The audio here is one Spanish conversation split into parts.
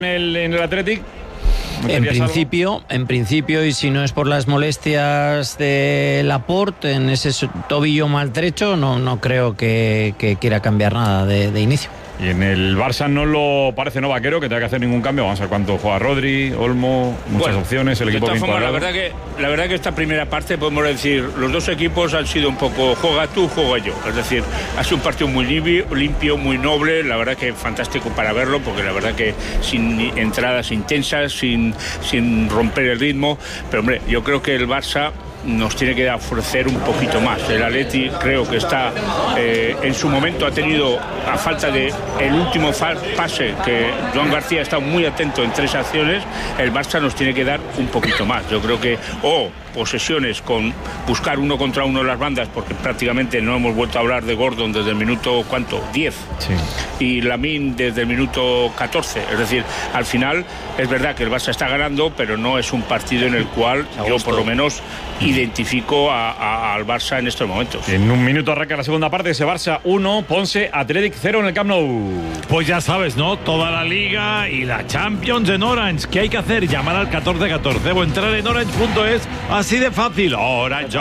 en el Athletic. En principio, y si no es por las molestias de Laporte en ese tobillo maltrecho, no creo que quiera cambiar nada de inicio. Y en el Barça no lo parece, ¿no, Vaquero? Que tenga que hacer ningún cambio. Vamos a ver cuánto juega Rodri, Olmo, muchas opciones, el equipo bien cuadrado. La verdad que esta primera parte, podemos decir, los dos equipos han sido un poco juega tú, juego yo. Es decir, ha sido un partido muy limpio, muy noble. La verdad que fantástico para verlo, porque la verdad que sin entradas intensas, sin romper el ritmo. Pero, hombre, yo creo que el Barça nos tiene que ofrecer un poquito más. El Atleti creo que está en su momento ha tenido, a falta de el último pase, que Joan García ha estado muy atento en 3 acciones, el Barça nos tiene que dar un poquito más. Yo creo que posesiones con buscar uno contra uno en las bandas, porque prácticamente no hemos vuelto a hablar de Gordon desde el minuto 10 sí. Y Lamine desde el minuto 14. Es decir, al final es verdad que el Barça está ganando, pero no es un partido en el cual yo por lo menos identifico al Barça en estos momentos. En un minuto arranca la segunda parte. Ese Barça 1, Ponce, Athletic 0 en el Camp Nou. Pues ya sabes, ¿no? Toda la Liga y la Champions en Orange. ¿Qué hay que hacer? Llamar al 1414 o entrar en orange.es. Así de fácil. Orange.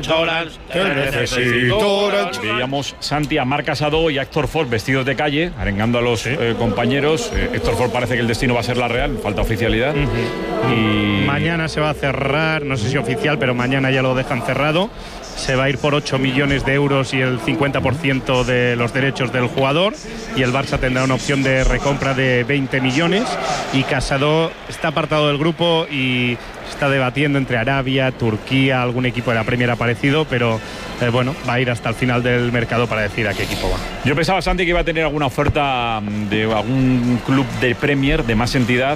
Que necesito Orange. Veíamos Santi a Marc Casado y a Héctor Ford vestidos de calle, arengando a los compañeros. Héctor Ford parece que el destino va a ser la Real, falta oficialidad. Y mañana se va a cerrar, no sé si oficial, pero mañana ya lo dejan cerrado. Se va a ir por 8 millones de euros y el 50% de los derechos del jugador, y el Barça tendrá una opción de recompra de 20 millones y Casado está apartado del grupo y está debatiendo entre Arabia, Turquía, algún equipo de la Premier aparecido, pero bueno, va a ir hasta el final del mercado para decir a qué equipo va. Yo pensaba, Santi, que iba a tener alguna oferta de algún club de Premier de más entidad.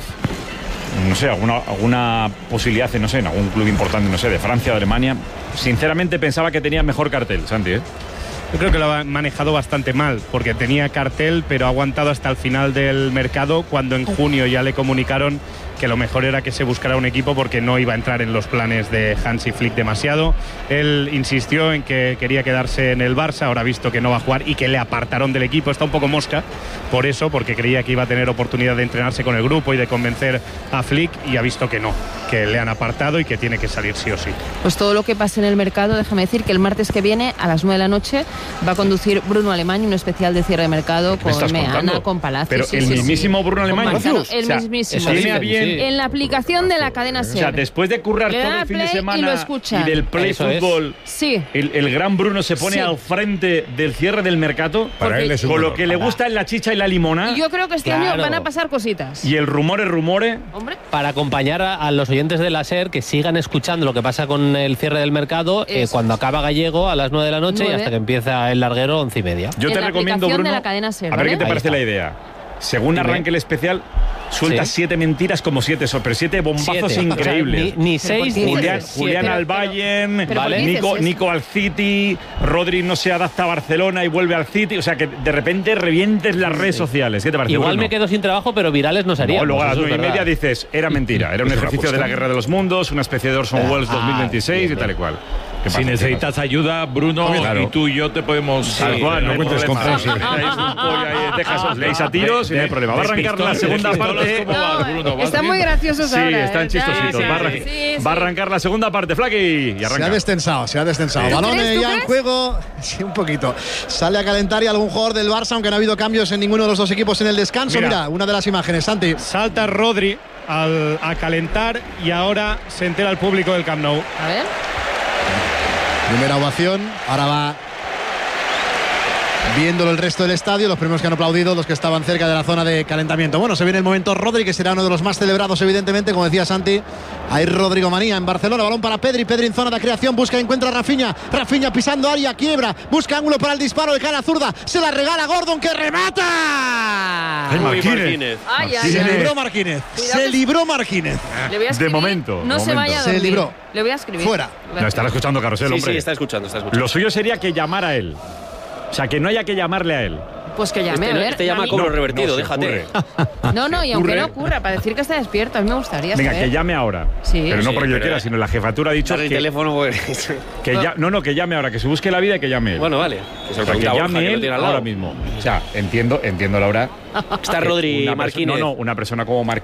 No sé, alguna posibilidad, no sé, en algún club importante, no sé, de Francia, de Alemania. Sinceramente pensaba que tenía mejor cartel, Santi, ¿eh? Yo creo que lo ha manejado bastante mal, porque tenía cartel, pero ha aguantado hasta el final del mercado, cuando en junio ya le comunicaron que lo mejor era que se buscara un equipo porque no iba a entrar en los planes de Hansi Flick demasiado. Él insistió en que quería quedarse en el Barça, ahora ha visto que no va a jugar y que le apartaron del equipo. Está un poco mosca por eso, porque creía que iba a tener oportunidad de entrenarse con el grupo y de convencer a Flick, y ha visto que no, que le han apartado y que tiene que salir sí o sí. Pues todo lo que pase en el mercado, déjame decir que el martes que viene a las 9 de la noche va a conducir Bruno Alemany un especial de cierre de mercado con Meana, con Palacios. Pero el mismísimo Bruno Alemany. El mismísimo. En la aplicación de la cadena SER. O sea, después de currar todo el fin de semana y del Play Fútbol, el gran Bruno se pone al frente del cierre del mercado, con lo que le gusta es la chicha y la limona. Y yo creo que este año van a pasar cositas. Y el rumore. Hombre. Para acompañar a los oyentes de la SER que sigan escuchando lo que pasa con el cierre del mercado, cuando acaba Gallego a las 9 de la noche y hasta que empieza el larguero 11:30. Yo te recomiendo, Bruno, de la cadena SER, a ver qué te parece la idea. Según arranque el especial, suelta 7 mentiras como 7 pero 7 bombazos increíbles. O sea, ni 6 ni Julián al Bayern, Nico al City, Rodri no se adapta a Barcelona y vuelve al City. O sea, que de repente revientes las redes sociales. ¿Qué te parece? Igual Bruno? Me quedo sin trabajo, pero virales no serían. Luego a las 9:30 dices, era mentira. Era un ejercicio de la guerra de los mundos, una especie de Orson Welles 2026 y tal y cual. Si necesitas ayuda, Bruno, y tú y yo te podemos... Tal cual, no cuentes con Francis. Leéis a tiros y no hay problema. Va a arrancar la segunda parte. Están muy graciosos ahora. Sí, están chistositos. Va a arrancar la segunda parte, Flaky. Se ha destensado. Balones ya en juego. Sí, un poquito. Sale a calentar y algún jugador del Barça, aunque no ha habido cambios en ninguno de los dos equipos en el descanso. Mira una de las imágenes, Santi. Salta Rodri a calentar y ahora se entera el público del Camp Nou. A ver. Primera ovación, ahora va viéndolo el resto del estadio, los primeros que han aplaudido, los que estaban cerca de la zona de calentamiento. Bueno, se viene el momento Rodri, que será uno de los más celebrados, evidentemente, como decía Santi. Hay Rodrigo Manía en Barcelona, balón para Pedri en zona de creación, busca y encuentra a Rafinha pisando área, quiebra, busca ángulo para el disparo de cara zurda, se la regala Gordon, que remata. Marquínez. Se libró Marquínez. De momento. No se vaya a dormir. Se libró. Le voy a escribir. Fuera. No, estará escuchando Carrusel, hombre. Sí, está escuchando. Lo suyo sería que llamara a él. O sea, que no haya que llamarle a él. Pues que llame, a ver. Este llama cobro revertido, déjate. No, y aunque no ocurra, para decir que está despierto, a mí me gustaría Venga, saber. que llame ahora. Sí. Pero no porque yo quiera, sino la jefatura ha dicho el que... teléfono, que llame ahora, que se busque la vida y que llame él. Bueno, vale. Que llame él ahora mismo. O sea, entiendo, Laura. Está Rodri Marquínez. Una persona como Marquínez.